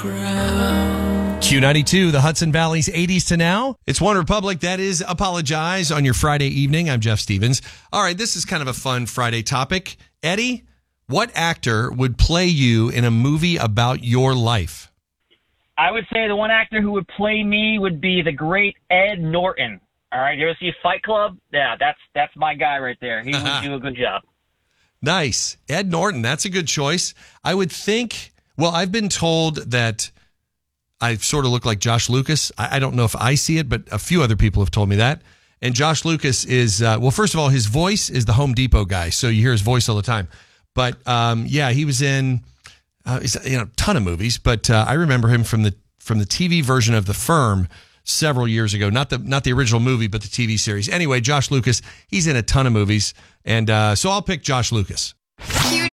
Q92, the Hudson Valley's 80s to now. It's One Republic. That is Apologize on your Friday evening. I'm Jeff Stevens. All right, this is kind of a fun Friday topic. Eddie, what actor would play you in a movie about your life? I would say the one actor who would play me would be the great Ed Norton. All right, you ever see Fight Club? Yeah, that's my guy right there. He would do a good job. Nice. Ed Norton, that's a good choice. I would think, well, I've been told that I sort of look like Josh Lucas. I don't know if I see it, but a few other people have told me that. And Josh Lucas is, well, first of all, his voice is the Home Depot guy, so you hear his voice all the time. But yeah, he was in a ton of movies, but I remember him from the TV version of The Firm several years ago. Not the original movie, but the TV series. Anyway, Josh Lucas, he's in a ton of movies, and so I'll pick Josh Lucas.